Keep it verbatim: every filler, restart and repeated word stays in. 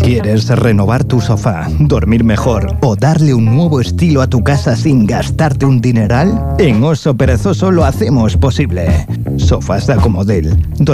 ¿Quieres renovar tu sofá, dormir mejor o darle un nuevo estilo a tu casa sin gastarte un dineral? En Oso Perezoso lo hacemos posible. Sofás de Acomodel.